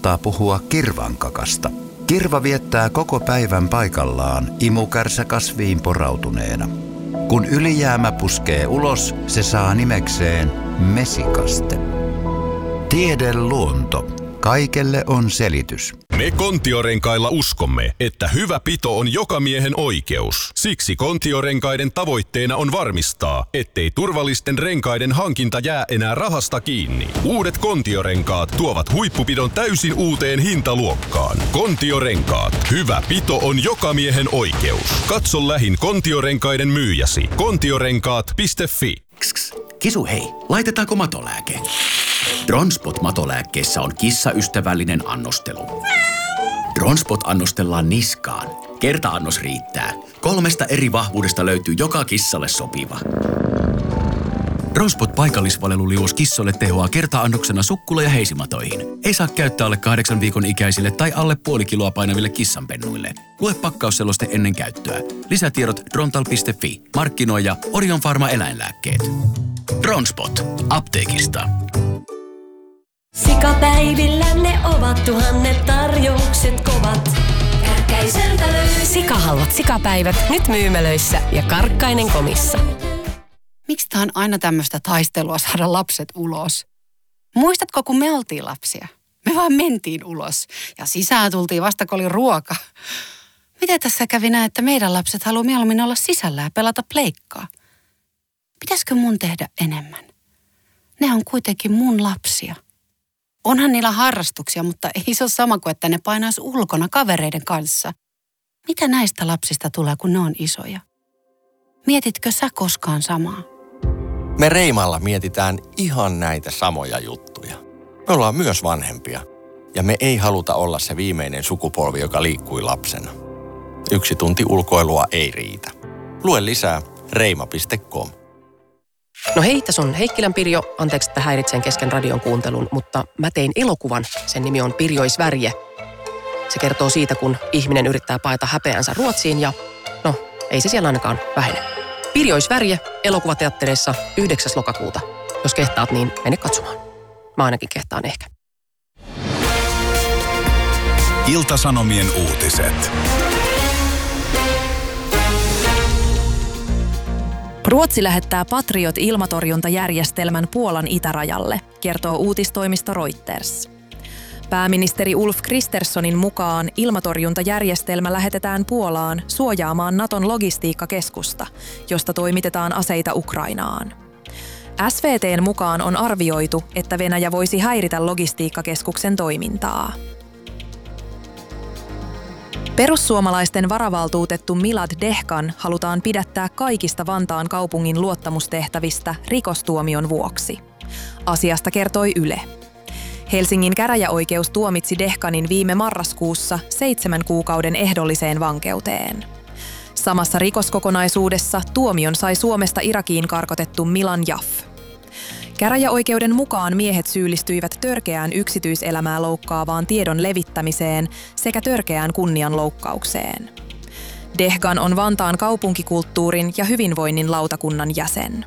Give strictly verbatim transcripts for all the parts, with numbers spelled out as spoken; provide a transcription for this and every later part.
kannattaa puhua kirvankakasta. Kirva viettää koko päivän paikallaan imukärsä kasviin porautuneena. Kun ylijäämä puskee ulos, se saa nimekseen mesikaste. Tiede luonto. Kaikelle on selitys. Me Kontiorenkailla uskomme, että hyvä pito on joka miehen oikeus. Siksi Kontiorenkaiden tavoitteena on varmistaa, ettei turvallisten renkaiden hankinta jää enää rahasta kiinni. Uudet Kontiorenkaat tuovat huippupidon täysin uuteen hintaluokkaan. Kontiorenkaat. Hyvä pito on joka miehen oikeus. Katso lähin Kontiorenkaiden myyjäsi. kontiorenkaat piste fi. Kss, Kisu hei, laitetaanko matolääke? Dronspot-matolääkkeessä on kissaystävällinen annostelu. Dronspot annostellaan niskaan. Kerta-annos riittää. Kolmesta eri vahvuudesta löytyy joka kissalle sopiva. Dronspot paikallisvaleluliuos kissoille tehoaa kerta-annoksena sukkula- ja heisimatoihin. Ei saa käyttää alle kahdeksan viikon ikäisille tai alle puoli kiloa painaville kissanpennuille. Lue pakkausseloste ennen käyttöä. Lisätiedot drontal piste fi. Markkinoija Orion Pharma eläinlääkkeet. Dronspot. Apteekista. Sikapäivillä ne ovat tuhannet tarjoukset kovat. Kärkäiseltä löytyy. Sikahalvat sikapäivät nyt myymälöissä ja Karkkainen komissa. Miksi tää on aina tämmöistä taistelua saada lapset ulos? Muistatko, kun me oltiin lapsia? Me vaan mentiin ulos ja sisään tultiin vasta, kun oli ruoka. Miten tässä kävi näin, että meidän lapset haluaa mieluummin olla sisällä ja pelata pleikkaa? Pitäisikö mun tehdä enemmän? Ne on kuitenkin mun lapsia. Onhan niillä harrastuksia, mutta ei se ole sama kuin, että ne painaisi ulkona kavereiden kanssa. Mitä näistä lapsista tulee, kun ne on isoja? Mietitkö sä koskaan samaa? Me Reimalla mietitään ihan näitä samoja juttuja. Me ollaan myös vanhempia ja me ei haluta olla se viimeinen sukupolvi, joka liikkui lapsena. Yksi tunti ulkoilua ei riitä. Lue lisää reima piste com. No hei, tässä on Heikkilän Pirjo. Anteeksi, että häiritsen kesken radion kuuntelun, mutta mä tein elokuvan. Sen nimi on Pirjoisvärje. Se kertoo siitä, kun ihminen yrittää paeta häpeänsä Ruotsiin ja no, ei se siellä ainakaan vähene. Pirjoisvärje elokuvateattereissa yhdeksäs lokakuuta. Jos kehtaat, niin mene katsomaan. Mä ainakin kehtaan ehkä. Ilta-Sanomien uutiset. Ruotsi lähettää Patriot-ilmatorjuntajärjestelmän Puolan itärajalle, kertoo uutistoimisto Reuters. Pääministeri Ulf Kristerssonin mukaan ilmatorjuntajärjestelmä lähetetään Puolaan suojaamaan Naton logistiikkakeskusta, josta toimitetaan aseita Ukrainaan. S V T:n mukaan on arvioitu, että Venäjä voisi häiritä logistiikkakeskuksen toimintaa. Perussuomalaisten varavaltuutettu Milad Dehkan halutaan pidättää kaikista Vantaan kaupungin luottamustehtävistä rikostuomion vuoksi. Asiasta kertoi Yle. Helsingin käräjäoikeus tuomitsi Dehkanin viime marraskuussa seitsemän kuukauden ehdolliseen vankeuteen. Samassa rikoskokonaisuudessa tuomion sai Suomesta Irakiin karkotettu Milan Jaff. Käräjäoikeuden mukaan miehet syyllistyivät törkeään yksityiselämää loukkaavaan tiedon levittämiseen sekä törkeään kunnianloukkaukseen. Dehkan on Vantaan kaupunkikulttuurin ja hyvinvoinnin lautakunnan jäsen.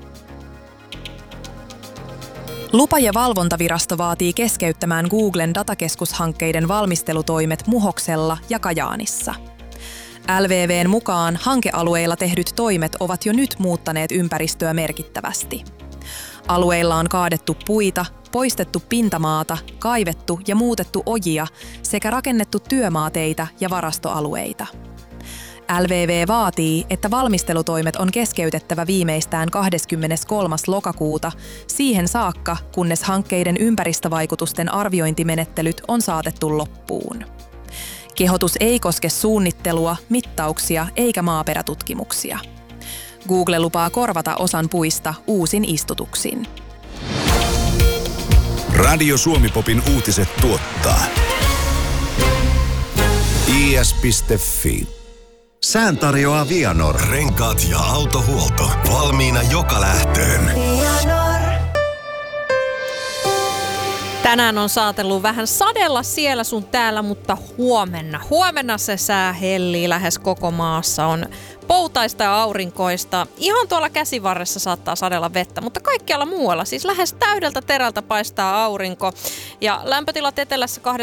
Lupa- ja valvontavirasto vaatii keskeyttämään Googlen datakeskushankkeiden valmistelutoimet Muhoksella ja Kajaanissa. L V V:n mukaan hankealueilla tehdyt toimet ovat jo nyt muuttaneet ympäristöä merkittävästi. Alueilla on kaadettu puita, poistettu pintamaata, kaivettu ja muutettu ojia sekä rakennettu työmaateitä ja varastoalueita. L V V vaatii, että valmistelutoimet on keskeytettävä viimeistään kahdeskymmeneskolmas lokakuuta siihen saakka, kunnes hankkeiden ympäristövaikutusten arviointimenettelyt on saatettu loppuun. Kehotus ei koske suunnittelua, mittauksia eikä maaperätutkimuksia. Google lupaa korvata osan puista uusin istutuksin. Radio Suomi-popin uutiset tuottaa I S piste fi. Sään tarjoaa Vianor. Renkaat ja autohuolto valmiina joka lähtöön. Tänään on saatellut vähän sadella siellä sun täällä, mutta huomenna. Huomenna se sää hellii lähes koko maassa. On poutaista ja aurinkoista. Ihan tuolla käsivarressa saattaa sadella vettä, mutta kaikkialla muualla. Siis lähes täydeltä terältä paistaa aurinko. Ja lämpötilat etelässä